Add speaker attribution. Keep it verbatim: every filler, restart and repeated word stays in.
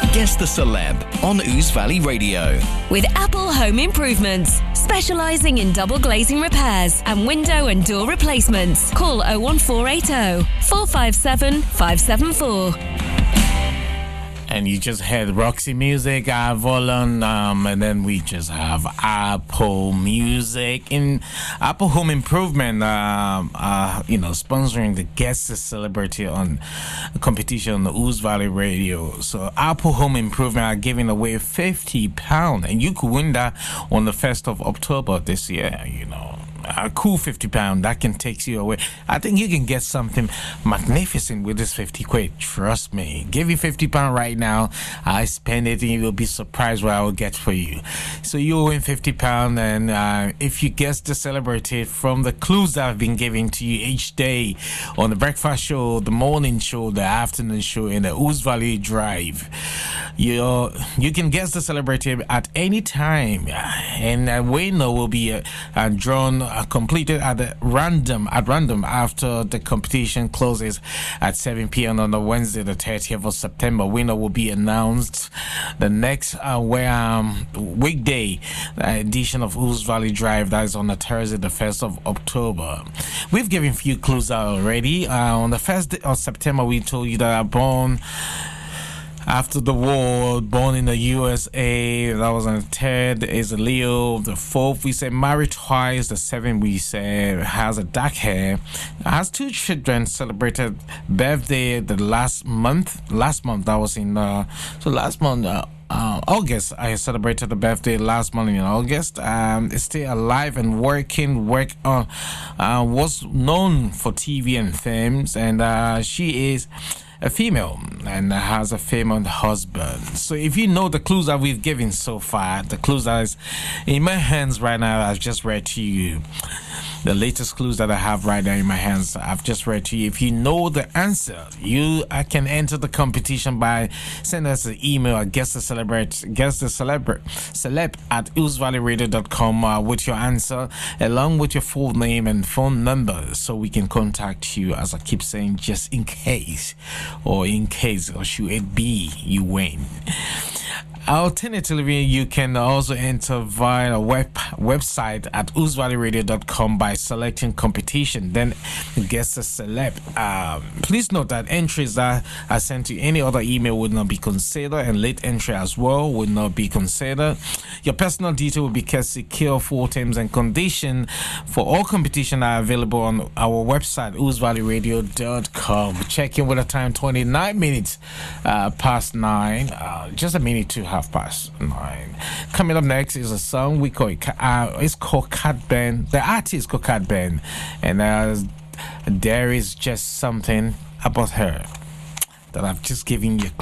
Speaker 1: Guess the Celeb on Ooze Valley Radio.
Speaker 2: With Apple Home Improvements, specialising in double glazing repairs and window and door replacements. Call oh one four eight oh, four five seven, five seven four.
Speaker 3: And you just heard Roxy Music, Avalon, um, and then we just have Apple Music in Apple Home Improvement, um, uh, you know, sponsoring the Guest the Celebrity on a competition on the Ooze Valley Radio. So Apple Home Improvement are giving away fifty pounds, and you could win that on the first of October this year, you know. A cool fifty pounds that can take you away. I think you can get something magnificent with this fifty quid. Trust me. Give you fifty pounds right now. I spend it and you will be surprised what I will get for you. So you win fifty pounds, and uh, if you guess the celebrity from the clues that I've been giving to you each day on the breakfast show, the morning show, the afternoon show, and the Ooze Valley Drive, you you can guess the celebrity at any time, and a winner will be uh, uh, drawn. Uh, completed at the random at random after the competition closes at seven p.m. on the Wednesday, the thirtieth of September. Winner will be announced the next uh, where, um, weekday edition of Ooze Valley Drive. That is on the Thursday, the first of October. We've given a few clues out already. Uh, on the first day of September, we told you that I born after the war, born in the U S A. That was on the third is Leo. The fourth, we say married twice. The seventh, we say has a dark hair. Has two children. Celebrated birthday the last month. Last month, that was in uh, so last month. Uh, Uh, August, I celebrated the birthday last month in August. Um, is still alive and working. Work on. Uh, was known for T V and films, and uh, she is a female and has a female husband. So if you know the clues that we've given so far, the clues that is in my hands right now, I've just read to you. The latest clues that I have right now in my hands, I've just read to you. If you know the answer, you I can enter the competition by sending us an email at guess the celebrate, guess the celebrate, celeb at ooze valley radio dot com uh, with your answer, along with your full name and phone number, so we can contact you, as I keep saying, just in case, or in case, or should it be you win. Alternatively, you can also enter via a web website at ooze valley radio dot com by selecting competition, then guess the celeb. Um, please note that entries that are sent to any other email would not be considered, and late entry as well would not be considered. Your personal detail will be kept secure. Full terms and conditions for all competition are available on our website, ooze valley radio dot com. Check in with the time, twenty-nine minutes uh, past nine. Uh, just a minute to half past nine. Coming up next is a song we call it, uh, it's called Cat Band. The artist is called Cat Band, and uh, there is just something about her that I've just given you